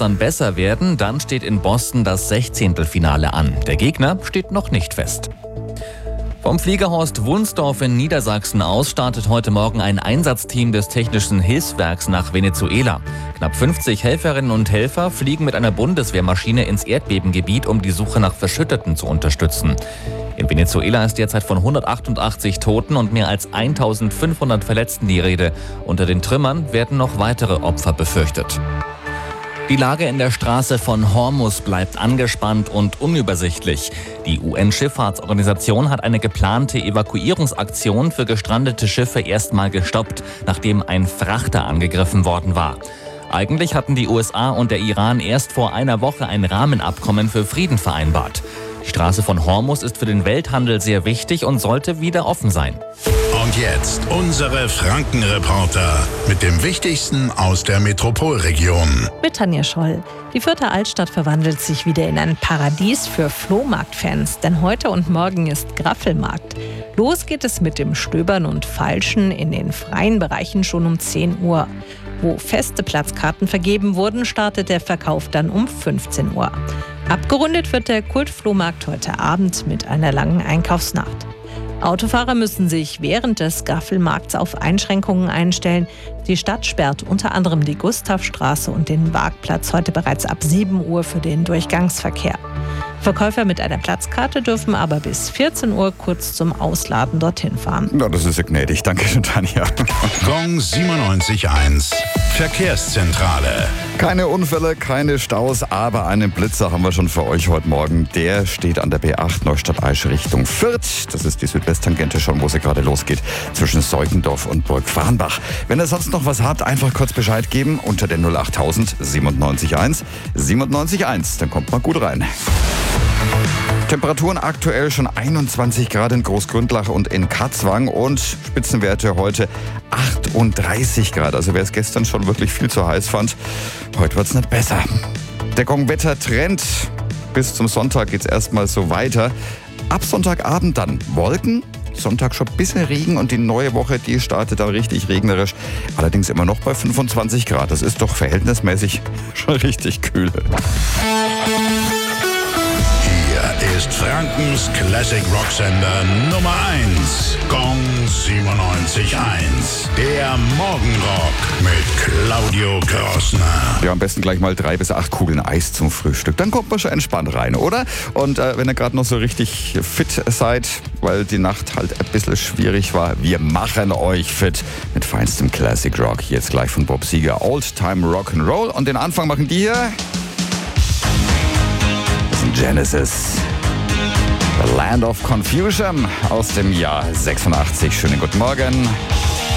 dann besser werden, dann steht in Boston das 16. Finale an. Der Gegner steht noch nicht fest. Vom Fliegerhorst Wunsdorf in Niedersachsen aus startet heute Morgen ein Einsatzteam des Technischen Hilfswerks nach Venezuela. Knapp 50 Helferinnen und Helfer fliegen mit einer Bundeswehrmaschine ins Erdbebengebiet, um die Suche nach Verschütteten zu unterstützen. In Venezuela ist derzeit von 188 Toten und mehr als 1500 Verletzten die Rede. Unter den Trümmern werden noch weitere Opfer befürchtet. Die Lage in der Straße von Hormuz bleibt angespannt und unübersichtlich. Die UN-Schifffahrtsorganisation hat eine geplante Evakuierungsaktion für gestrandete Schiffe erstmal gestoppt, nachdem ein Frachter angegriffen worden war. Eigentlich hatten die USA und der Iran erst vor einer Woche ein Rahmenabkommen für Frieden vereinbart. Die Straße von Hormuz ist für den Welthandel sehr wichtig und sollte wieder offen sein. Und jetzt unsere Franken-Reporter mit dem Wichtigsten aus der Metropolregion. Mit Tanja Scholl. Die Fürther Altstadt verwandelt sich wieder in ein Paradies für Flohmarktfans, denn heute und morgen ist Graffelmarkt. Los geht es mit dem Stöbern und Feilschen in den freien Bereichen schon um 10 Uhr. Wo feste Platzkarten vergeben wurden, startet der Verkauf dann um 15 Uhr. Abgerundet wird der Kultflohmarkt heute Abend mit einer langen Einkaufsnacht. Autofahrer müssen sich während des Graffelmarkts auf Einschränkungen einstellen. Die Stadt sperrt unter anderem die Gustavstraße und den Waagplatz heute bereits ab 7 Uhr für den Durchgangsverkehr. Verkäufer mit einer Platzkarte dürfen aber bis 14 Uhr kurz zum Ausladen dorthin fahren. Na, das ist ja gnädig. Danke schön, Tanja. Gong 97.1 Verkehrszentrale. Keine Unfälle, keine Staus, aber einen Blitzer haben wir schon für euch heute Morgen. Der steht an der B8 Neustadt-Aisch Richtung Fürth. Das ist die Südwesttangente schon, wo sie gerade losgeht, zwischen Seugendorf und Burg-Farnbach. Wenn ihr sonst noch was habt, einfach kurz Bescheid geben unter der 08000 97.1 97.1. Dann kommt mal gut rein. Temperaturen aktuell schon 21 Grad in Großgründlach und in Katzwang und Spitzenwerte heute 38 Grad. Also wer es gestern schon wirklich viel zu heiß fand, heute wird es nicht besser. Der Gong-Wetter-Trend. Bis zum Sonntag geht es erstmal so weiter. Ab Sonntagabend dann Wolken. Sonntag schon ein bisschen Regen und die neue Woche, die startet dann richtig regnerisch. Allerdings immer noch bei 25 Grad. Das ist doch verhältnismäßig schon richtig kühl. Ist Frankens Classic Rock Sender Nummer 1. Gong 97.1. Der Morgenrock mit Claudio Grossner. Ja, am besten gleich mal 3 bis 8 Kugeln Eis zum Frühstück. Dann kommt man schon entspannt rein, oder? Und wenn ihr gerade noch so richtig fit seid, weil die Nacht halt ein bisschen schwierig war, wir machen euch fit mit feinstem Classic Rock. Jetzt gleich von Bob Seger. Old Time Rock'n'Roll. Und den Anfang machen die hier. Das sind Genesis. The Land of Confusion aus dem Jahr 86. Schönen guten Morgen.